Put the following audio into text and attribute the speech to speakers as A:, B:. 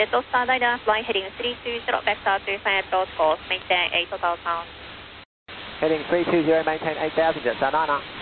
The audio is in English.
A: Jetstar Starliner, flying heading 320, vector 35 course, maintain 8000.
B: Heading 320, maintain 8000, Jetstar 9